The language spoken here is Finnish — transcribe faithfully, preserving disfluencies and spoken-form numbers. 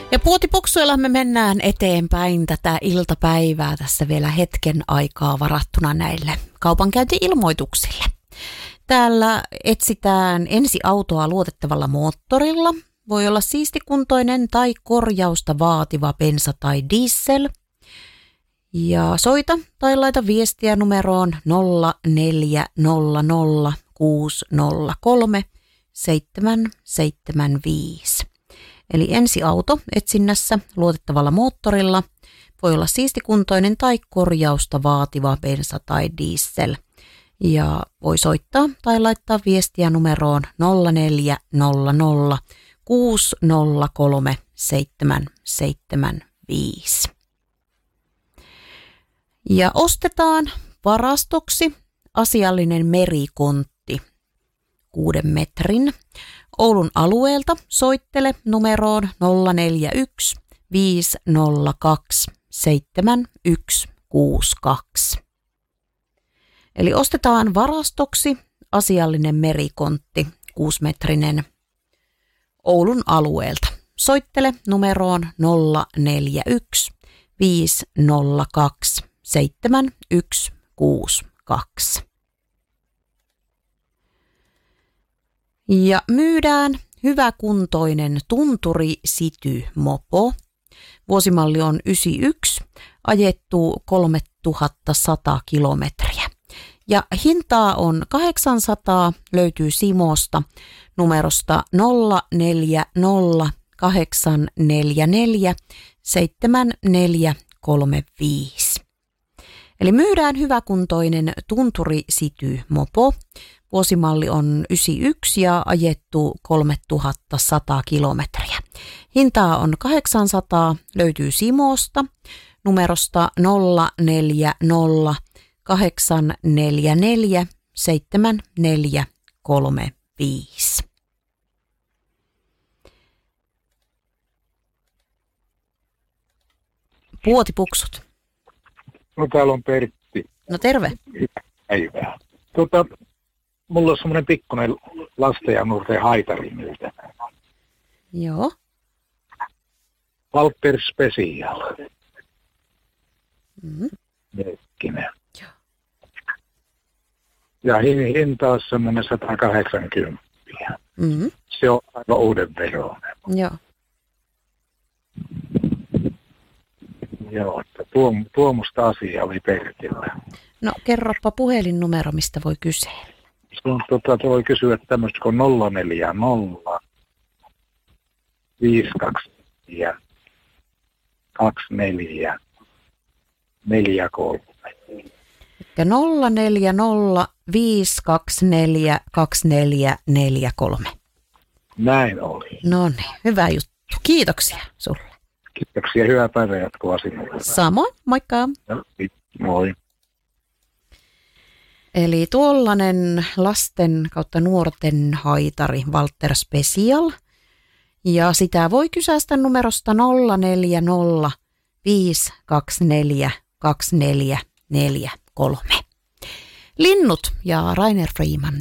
Ja Puotipoksuilla me mennään eteenpäin tätä iltapäivää tässä vielä hetken aikaa varattuna näille kaupankäynti-ilmoituksille. Täällä etsitään ensiautoa luotettavalla moottorilla. Voi olla siistikuntoinen tai korjausta vaativa bensa tai diesel. Ja soita tai laita viestiä numeroon nolla neljä nolla nolla kuusi nolla kolme seitsemän seitsemän viisi. Eli ensiauto etsinnässä luotettavalla moottorilla. Voi olla siistikuntoinen tai korjausta vaativa bensa tai diesel. Ja voi soittaa tai laittaa viestiä numeroon nolla neljä nolla nolla kuusi nolla kolme seitsemän seitsemän viisi. Ja ostetaan varastoksi asiallinen merikontti kuuden metrin. Oulun alueelta soittele numeroon nolla neljä yksi viisi nolla kaksi seitsemän yksi kuusi kaksi. Eli ostetaan varastoksi asiallinen merikontti kuusimetrinen Oulun alueelta. Soittele numeroon nolla neljä yksi viisi nolla kaksi seitsemän yksi kuusi kaksi. Ja myydään hyväkuntoinen Tunturi City mopo. Vuosimalli on yhdeksänkymmentäyksi, ajettu kolmetuhattasata kilometriä. Ja hintaa on kahdeksansataa, löytyy Simosta numerosta nolla neljä nolla kahdeksan neljä neljä seitsemän neljä kolme viisi. Eli myydään hyväkuntoinen Tunturi City mopo. Vuosimalli on yhdeksänkymmentäyksi ja ajettu kolmetuhattasata kilometriä. Hintaa on kahdeksansataa, löytyy Simosta numerosta nolla neljä nolla kahdeksan neljä neljä seitsemän neljä kolme viisi. Puotipuksut. No täällä on Pertti. No terve. Päivää. Tota, mulla on semmoinen pikkuinen lasten ja nuorten haitari miltä. Joo. Walter Special. Mm. Merkkinen. Joo. Ja hinta on semmoinen sata kahdeksankymmentä. Mm. Se on aivan uuden veroinen. Joo. Joo, että tuo, tuomusta asia oli Pertillä. No kerropa puhelinnumero, mistä voi kysellä. Se on, tota, voi kysyä tämmöistä kuin nolla neljä nolla viisi kaksi kaksi neljä neljä kolme. Ja nolla neljä nolla viisi kaksi neljä kaksi neljä neljä kolme. Näin oli. No niin, hyvä juttu. Kiitoksia sulle. Kiitoksia, hyvää päivää jatkoa sinulle. Samoin, moikka. No, moi. Eli tuollainen lasten kautta nuorten haitari Walter Special. Ja sitä voi kysästä numerosta nolla neljä nolla viisi kaksi neljä kaksi neljä neljä kolme. Linnut ja Rainer Freeman